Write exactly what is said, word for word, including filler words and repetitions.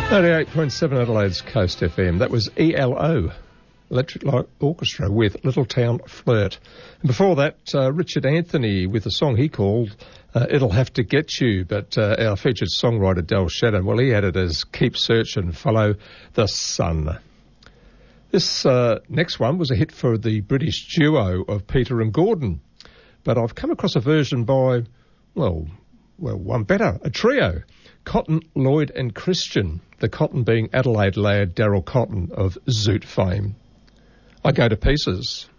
ninety-eight point seven Adelaide's Coast F M. That was E L O, Electric Light Orchestra, with Little Town Flirt. And before that, uh, Richard Anthony with a song he called uh, It'll Have to Get You. But uh, our featured songwriter, Del Shannon, well, he had it as Keep Search and Follow the Sun. This uh, next one was a hit for the British duo of Peter and Gordon. But I've come across a version by, well, well, one better, a trio. Cotton, Lloyd and Christian, the Cotton being Adelaide lad Daryl Cotton of Zoot fame. I Go to Pieces.